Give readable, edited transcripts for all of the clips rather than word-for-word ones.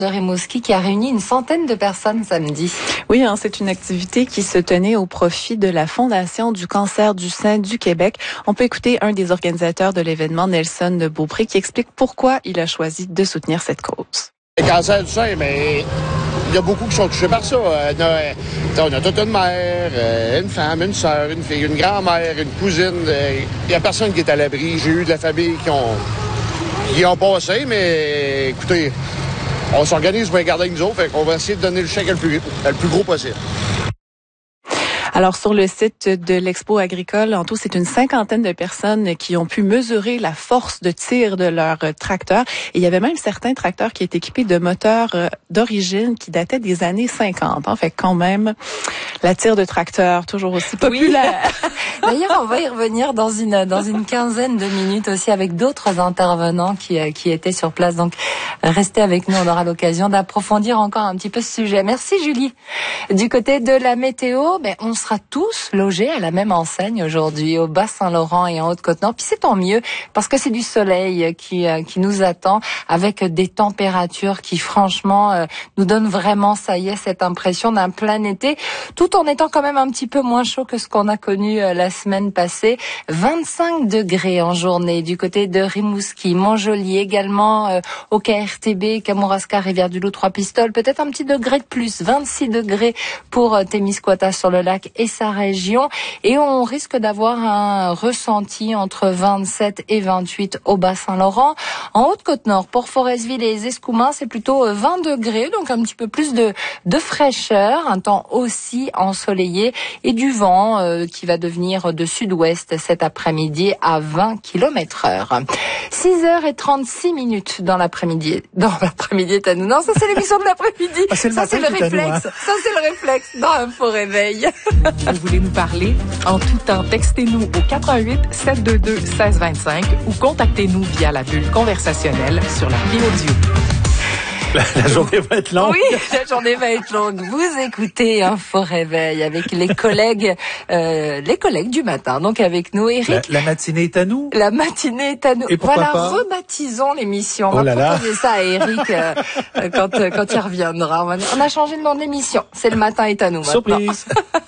de Rimouski qui a réuni une centaine de personnes samedi. Oui, c'est une activité qui se tenait au profit de la Fondation du cancer du sein du Québec. On peut écouter un des organisateurs de l'événement, Nelson Beaupré, qui explique pourquoi il a choisi de soutenir cette cause. Le cancer du sein, mais il y a beaucoup qui sont touchés par ça. On a toute une mère, une femme, une sœur, une fille, une grand-mère, une cousine. Il n'y a personne qui est à l'abri. J'ai eu de la famille qui ont passé, mais écoutez, on s'organise pour les garder avec nous autres, fait qu'on va essayer de donner le chèque le plus gros possible. Alors, sur le site de l'Expo agricole, en tout, c'est une cinquantaine de personnes qui ont pu mesurer la force de tir de leur tracteur. Et il y avait même certains tracteurs qui étaient équipés de moteurs d'origine qui dataient des années 50. Fait quand même, la tire de tracteur, toujours aussi populaire. Oui. D'ailleurs, on va y revenir dans une quinzaine de minutes aussi avec d'autres intervenants qui étaient sur place. Donc, restez avec nous, on aura l'occasion d'approfondir encore un petit peu ce sujet. Merci Julie. Du côté de la météo, on sera tous logés à la même enseigne aujourd'hui, au Bas-Saint-Laurent et en Haute-Côte-Nord. Puis c'est tant mieux, parce que c'est du soleil qui nous attend, avec des températures qui, franchement, nous donnent vraiment, ça y est, cette impression d'un plein été, tout en étant quand même un petit peu moins chaud que ce qu'on a connu la semaine passée. 25 degrés en journée du côté de Rimouski, Montjoly, également au KRTB, Kamouraska, Rivière-du-Loup, Trois-Pistoles, peut-être un petit degré de plus, 26 degrés pour Témiscouata sur le lac et sa région, et on risque d'avoir un ressenti entre 27 et 28 au Bas-Saint-Laurent. En Haute-Côte-Nord, pour Forestville et les Escoumins, c'est plutôt 20 degrés, donc un petit peu plus de fraîcheur, un temps aussi ensoleillé et du vent qui va devenir de sud-ouest cet après-midi à 20 km/h. 6h36 dans l'après-midi. Dans l'après-midi est à nous. Non, ça c'est l'émission de l'après-midi. Ça c'est le réflexe. Ça c'est le réflexe dans Info Réveil. Vous voulez nous parler? En tout temps, textez-nous au 88 722 1625 ou contactez-nous via la bulle conversationnelle sur l'appli audio. La journée va être longue. Oui, la journée va être longue. Vous écoutez Info Réveil avec les collègues du matin. Donc avec nous, Eric. La matinée est à nous. La matinée est à nous. Et pourquoi pas? Rebaptisons l'émission. On va proposer ça à Eric quand il reviendra. On a changé de nom d'émission. C'est le matin est à nous maintenant. Surprise.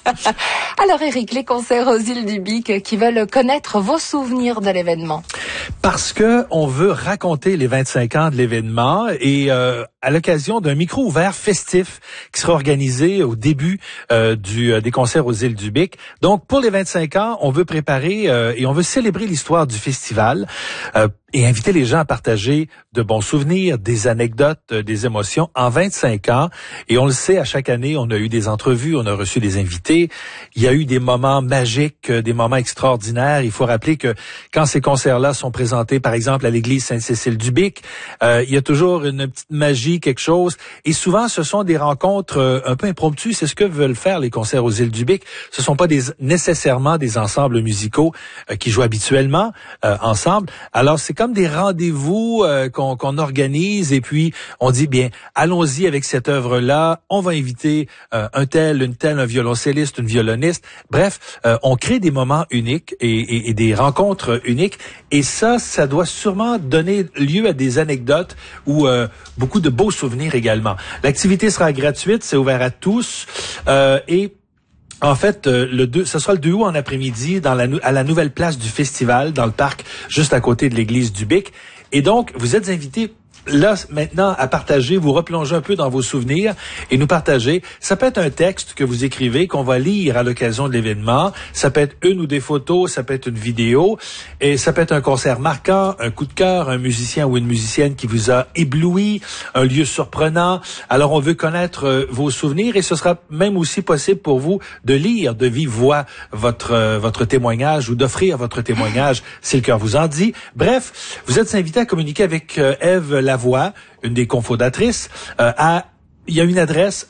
Alors Eric, les concerts aux îles du Bic qui veulent connaître vos souvenirs de l'événement. Parce que on veut raconter les 25 ans de l'événement et à l'occasion d'un micro ouvert festif qui sera organisé au début des concerts aux îles du Bic. Donc pour les 25 ans, on veut préparer et on veut célébrer l'histoire du festival et inviter les gens à partager de bons souvenirs, des anecdotes, des émotions en 25 ans. Et on le sait, à chaque année, on a eu des entrevues, on a reçu des invités. Il y a eu des moments magiques, des moments extraordinaires. Il faut rappeler que quand ces concerts-là sont présentés, par exemple, à l'église Sainte-Cécile-du-Bic, il y a toujours une petite magie, quelque chose. Et souvent, ce sont des rencontres un peu impromptues. C'est ce que veulent faire les concerts aux îles du Bic. Ce sont pas nécessairement des ensembles musicaux qui jouent habituellement ensemble. Alors, c'est comme des rendez-vous qu'on organise et puis on dit bien allons-y avec cette œuvre-là, on va inviter un tel, une telle, un violoncelliste, une violoniste. Bref, on crée des moments uniques et des rencontres uniques et ça doit sûrement donner lieu à des anecdotes ou beaucoup de beaux souvenirs également. L'activité sera gratuite, c'est ouvert à tous et en fait, ce sera le 2 août en après-midi à la nouvelle place du festival, dans le parc, juste à côté de l'église du Bic. Et donc, vous êtes invités là, maintenant, à partager, vous replonger un peu dans vos souvenirs et nous partager. Ça peut être un texte que vous écrivez, qu'on va lire à l'occasion de l'événement. Ça peut être une ou des photos, ça peut être une vidéo. Et ça peut être un concert marquant, un coup de cœur, un musicien ou une musicienne qui vous a ébloui, un lieu surprenant. Alors, on veut connaître vos souvenirs et ce sera même aussi possible pour vous de lire de vive voix votre témoignage ou d'offrir votre témoignage si le cœur vous en dit. Bref, vous êtes invités à communiquer avec Ève Lavoie, une des cofondatrices, il y a une adresse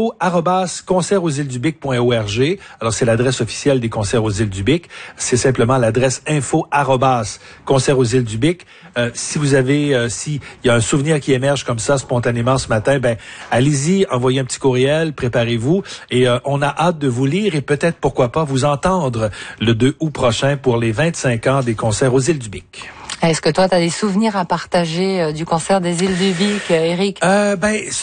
info@concertsausillesdubic.org. Alors, c'est l'adresse officielle des concerts aux îles du Bic. C'est simplement l'adresse info@concertsausillesdubic. Si vous avez, s'il y a un souvenir qui émerge comme ça spontanément ce matin, allez-y, envoyez un petit courriel, préparez-vous et on a hâte de vous lire et peut-être, pourquoi pas, vous entendre le 2 août prochain pour les 25 ans des concerts aux îles du Bic. Est-ce que toi, tu as des souvenirs à partager du concert des Îles du Bic, Éric?